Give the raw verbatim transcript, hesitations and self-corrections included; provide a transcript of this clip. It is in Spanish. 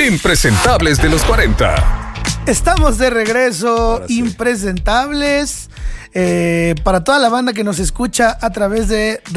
Impresentables de los cuarenta. Estamos de regreso, sí. Impresentables. Eh, para toda la banda que nos escucha a través de